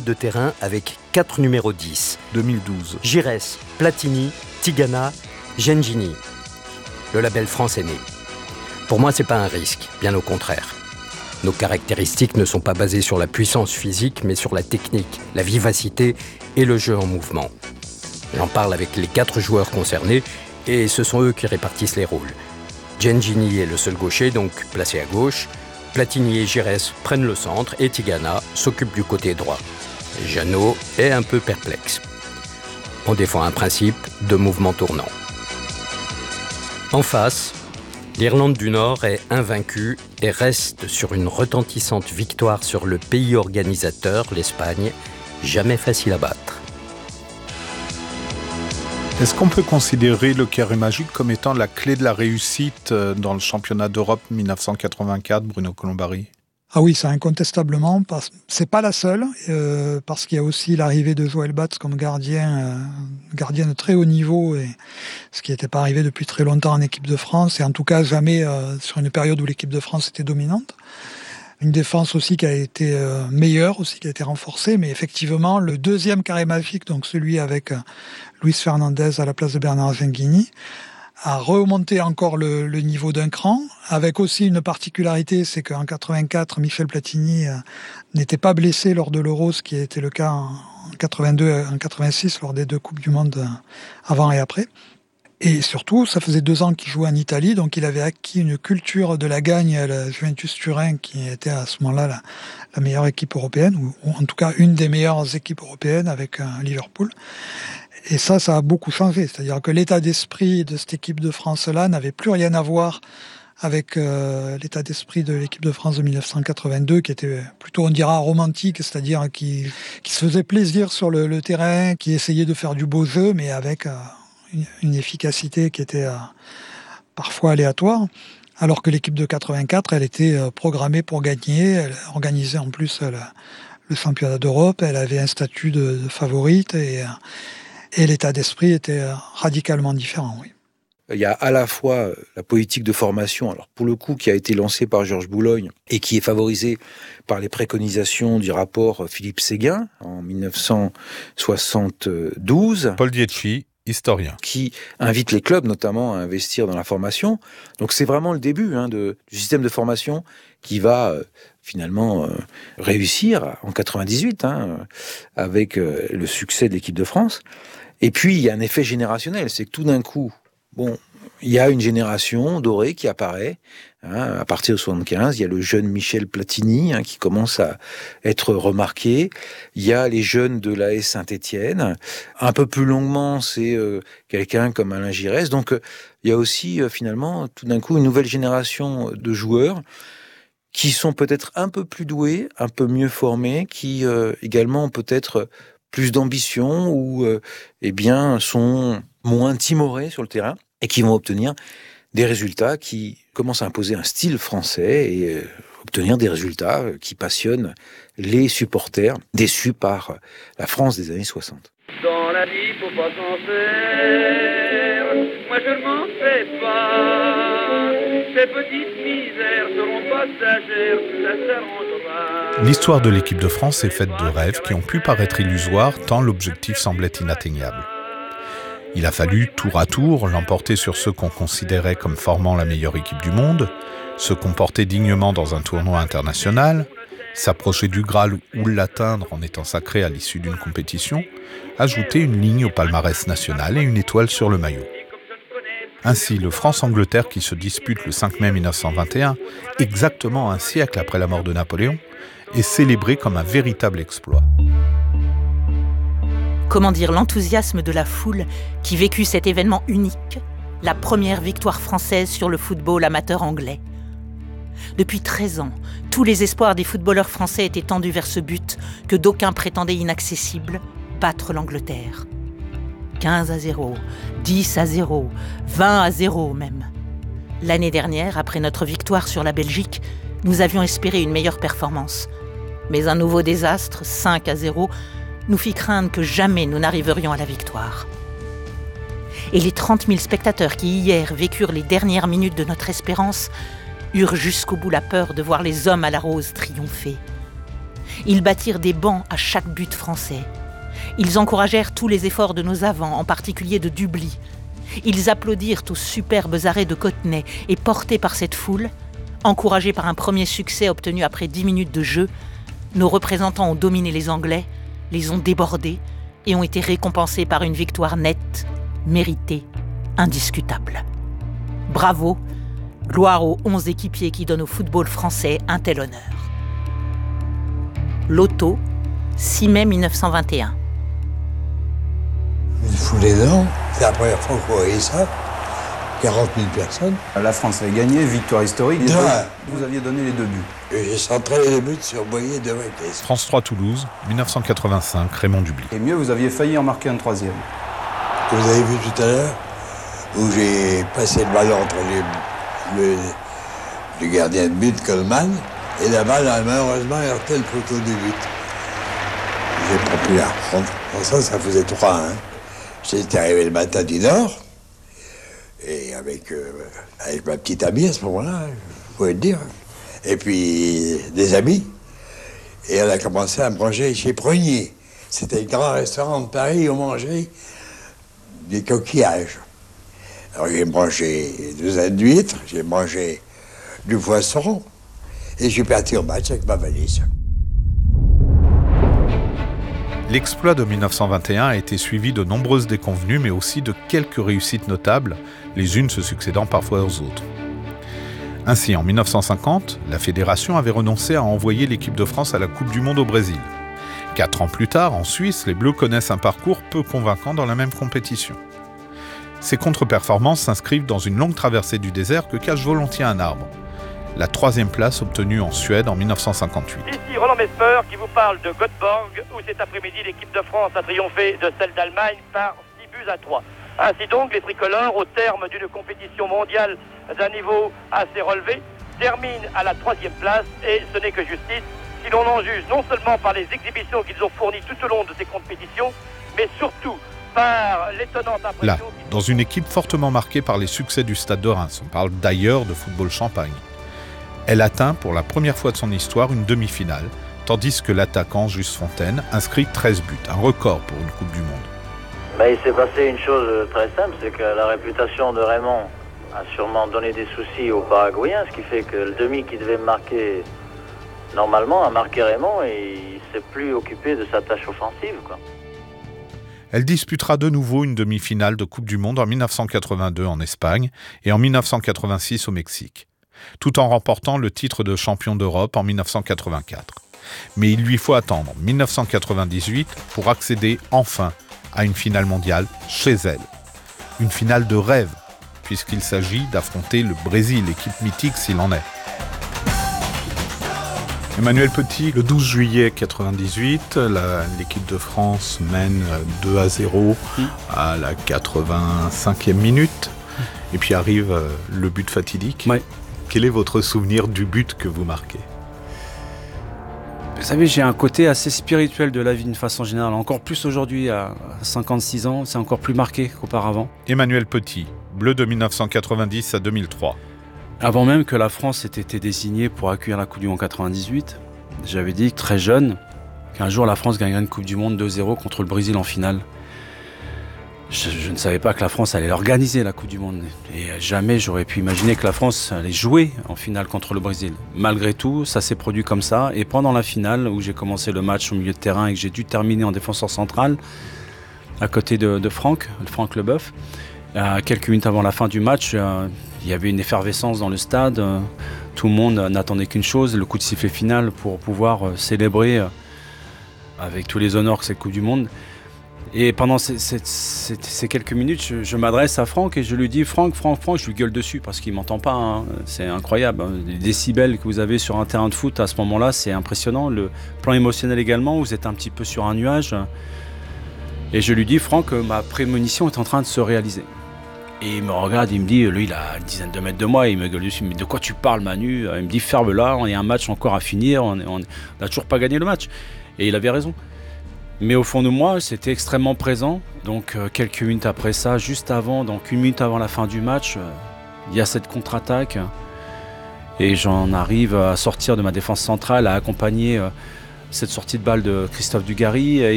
de terrain avec 4 numéros 10. 2012. Giresse, Platini, Tigana, Gengini. Le label France est né. Pour moi, c'est pas un risque, bien au contraire. Nos caractéristiques ne sont pas basées sur la puissance physique, mais sur la technique, la vivacité et le jeu en mouvement. J'en parle avec les 4 joueurs concernés et ce sont eux qui répartissent les rôles. Gengini est le seul gaucher, donc placé à gauche. Platini et Giresse prennent le centre et Tigana s'occupe du côté droit. Jeannot est un peu perplexe. On défend un principe de mouvement tournant. En face, l'Irlande du Nord est invaincue et reste sur une retentissante victoire sur le pays organisateur, l'Espagne, jamais facile à battre. Est-ce qu'on peut considérer le carré magique comme étant la clé de la réussite dans le championnat d'Europe 1984, Bruno Colombari ? Ah oui, ça incontestablement. C'est pas la seule, parce qu'il y a aussi l'arrivée de Joël Batz comme gardien de très haut niveau, et ce qui n'était pas arrivé depuis très longtemps en équipe de France, et en tout cas jamais sur une période où l'équipe de France était dominante. Une défense aussi qui a été meilleure, aussi qui a été renforcée, mais effectivement, le deuxième carré magique, donc celui avec Luis Fernandez à la place de Bernard Gengini, a remonté encore le niveau d'un cran, avec aussi une particularité, c'est qu'en 84, Michel Platini n'était pas blessé lors de l'Euro, ce qui a été le cas en 82 et en 86, lors des 2 Coupes du Monde avant et après. Et surtout, ça faisait 2 ans qu'il jouait en Italie, donc il avait acquis une culture de la gagne à la Juventus Turin, qui était à ce moment-là la meilleure équipe européenne, ou en tout cas une des meilleures équipes européennes avec Liverpool. Et ça a beaucoup changé. C'est-à-dire que l'état d'esprit de cette équipe de France-là n'avait plus rien à voir avec l'état d'esprit de l'équipe de France de 1982, qui était plutôt, on dira, romantique, c'est-à-dire qui se faisait plaisir sur le terrain, qui essayait de faire du beau jeu, mais avec une efficacité qui était parfois aléatoire. Alors que l'équipe de 84, elle était programmée pour gagner, elle organisait en plus le championnat d'Europe, elle avait un statut de favorite, et l'état d'esprit était radicalement différent, oui. Il y a à la fois la politique de formation, alors pour le coup qui a été lancée par Georges Boulogne et qui est favorisée par les préconisations du rapport Philippe Séguin en 1972. Paul Dietschi, historien. Qui invite les clubs notamment à investir dans la formation. Donc c'est vraiment le début du système de formation qui va finalement réussir en 98 avec le succès de l'équipe de France. Et puis il y a un effet générationnel, c'est que tout d'un coup, il y a une génération dorée qui apparaît. À partir de 75, il y a le jeune Michel Platini qui commence à être remarqué. Il y a les jeunes de l'AS Saint-Étienne. Un peu plus longuement, c'est quelqu'un comme Alain Giresse. Donc, il y a aussi finalement, tout d'un coup, une nouvelle génération de joueurs qui sont peut-être un peu plus doués, un peu mieux formés, qui également ont peut-être plus d'ambition ou sont moins timorés sur le terrain et qui vont obtenir des résultats qui commencent à imposer un style français et obtenir des résultats qui passionnent les supporters déçus par la France des années 60. Dans la vie, faut pas s'en faire. Moi, je ne m'en fais pas. Ces petites misères seront passagères, ça s'arrangera. L'histoire de l'équipe de France est faite de rêves qui ont pu paraître illusoires tant l'objectif semblait inatteignable. Il a fallu, tour à tour, l'emporter sur ceux qu'on considérait comme formant la meilleure équipe du monde, se comporter dignement dans un tournoi international, s'approcher du Graal ou l'atteindre en étant sacré à l'issue d'une compétition, ajouter une ligne au palmarès national et une étoile sur le maillot. Ainsi, le France-Angleterre qui se dispute le 5 mai 1921, exactement un siècle après la mort de Napoléon, est célébré comme un véritable exploit. Comment dire l'enthousiasme de la foule qui vécut cet événement unique, la première victoire française sur le football amateur anglais. Depuis 13 ans, tous les espoirs des footballeurs français étaient tendus vers ce but que d'aucuns prétendaient inaccessible, battre l'Angleterre. 15-0, 10-0, 20-0 même. L'année dernière, après notre victoire sur la Belgique, nous avions espéré une meilleure performance. Mais un nouveau désastre, 5-0, nous fit craindre que jamais nous n'arriverions à la victoire. Et les 30 000 spectateurs qui hier vécurent les dernières minutes de notre espérance eurent jusqu'au bout la peur de voir les hommes à la rose triompher. Ils bâtirent des bancs à chaque but français. Ils encouragèrent tous les efforts de nos avants, en particulier de Dubly. Ils applaudirent aux superbes arrêts de Cottenay et portés par cette foule, encouragés par un premier succès obtenu après 10 minutes de jeu, nos représentants ont dominé les Anglais, les ont débordés et ont été récompensés par une victoire nette, méritée, indiscutable. Bravo, gloire aux 11 équipiers qui donnent au football français un tel honneur. Loto, 6 mai 1921. Une foulée d'an, c'est la première fois qu'on voyait ça. 40 000 personnes. La France avait gagné, victoire historique. Vous aviez donné les 2 buts. Et j'ai centré les buts sur Boyer de Vaquès. France 3 Toulouse, 1985, Raymond Dubly. Et mieux, vous aviez failli en marquer un 3e. Vous avez vu tout à l'heure, où j'ai passé le ballon entre le gardien de but, Coleman, et la balle a malheureusement heurté le poteau du but. J'ai pas pu la reprendre. Pour ça faisait 3-1. J'étais arrivé le matin du Nord, et avec ma petite amie à ce moment-là, je pouvais le dire. Et puis des amis. Et on a commencé à manger chez Prunier. C'était le grand restaurant de Paris où on mangeait des coquillages. Alors j'ai mangé 2 ailes d'huîtres, j'ai mangé du poisson, et je suis parti au match avec ma valise. L'exploit de 1921 a été suivi de nombreuses déconvenues, mais aussi de quelques réussites notables, les unes se succédant parfois aux autres. Ainsi, en 1950, la fédération avait renoncé à envoyer l'équipe de France à la Coupe du Monde au Brésil. 4 ans plus tard, en Suisse, les Bleus connaissent un parcours peu convaincant dans la même compétition. Ces contre-performances s'inscrivent dans une longue traversée du désert que cache volontiers un arbre. La 3e place obtenue en Suède en 1958. Ici Roland Mesper qui vous parle de Göteborg, où cet après-midi l'équipe de France a triomphé de celle d'Allemagne par 6-3. Ainsi donc, les tricolores, au terme d'une compétition mondiale d'un niveau assez relevé, terminent à la 3e place, et ce n'est que justice si l'on en juge non seulement par les exhibitions qu'ils ont fournies tout au long de ces compétitions, mais surtout par l'étonnante impression... Là, dans une équipe fortement marquée par les succès du Stade de Reims, on parle d'ailleurs de football champagne. Elle atteint pour la première fois de son histoire une demi-finale, tandis que l'attaquant Juste Fontaine inscrit 13 buts, un record pour une Coupe du Monde. Mais il s'est passé une chose très simple, c'est que la réputation de Raymond a sûrement donné des soucis aux Paraguayens, ce qui fait que le demi qui devait marquer normalement a marqué Raymond et il ne s'est plus occupé de sa tâche offensive, quoi. Elle disputera de nouveau une demi-finale de Coupe du Monde en 1982 en Espagne et en 1986 au Mexique, tout en remportant le titre de champion d'Europe en 1984. Mais il lui faut attendre 1998 pour accéder enfin à une finale mondiale chez elle. Une finale de rêve, puisqu'il s'agit d'affronter le Brésil, équipe mythique s'il en est. Emmanuel Petit, le 12 juillet 1998, l'équipe de France mène 2-0 à la 85e minute. Et puis arrive le but fatidique. Ouais. Quel est votre souvenir du but que vous marquez ? Vous savez, j'ai un côté assez spirituel de la vie d'une façon générale. Encore plus aujourd'hui, à 56 ans, c'est encore plus marqué qu'auparavant. Emmanuel Petit, bleu de 1990 à 2003. Avant même que la France ait été désignée pour accueillir la Coupe du Monde 98, j'avais dit, très jeune, qu'un jour la France gagnerait une Coupe du Monde 2-0 contre le Brésil en finale. Je ne savais pas que la France allait organiser la Coupe du Monde. Et jamais j'aurais pu imaginer que la France allait jouer en finale contre le Brésil. Malgré tout, ça s'est produit comme ça. Et pendant la finale, où j'ai commencé le match au milieu de terrain et que j'ai dû terminer en défenseur central, à côté de Franck Leboeuf, quelques minutes avant la fin du match, il y avait une effervescence dans le stade. Tout le monde n'attendait qu'une chose, le coup de sifflet final pour pouvoir célébrer avec tous les honneurs que c'est la Coupe du Monde. Et pendant ces quelques minutes, je m'adresse à Franck et je lui dis Franck, je lui gueule dessus parce qu'il ne m'entend pas. Hein. C'est incroyable. Les décibels que vous avez sur un terrain de foot à ce moment-là, c'est impressionnant. Le plan émotionnel également, vous êtes un petit peu sur un nuage. Et je lui dis Franck, ma prémonition est en train de se réaliser. Et il me regarde, il me dit, lui il a une dizaine de mètres de moi, il me gueule dessus, mais de quoi tu parles Manu ? Il me dit ferme-la, il y a un match encore à finir, on n'a toujours pas gagné le match. Et il avait raison. Mais au fond de moi, c'était extrêmement présent. Donc quelques minutes après ça, juste avant, donc 1 minute avant la fin du match, il y a cette contre-attaque. Et j'en arrive à sortir de ma défense centrale, à accompagner cette sortie de balle de Christophe Dugarry.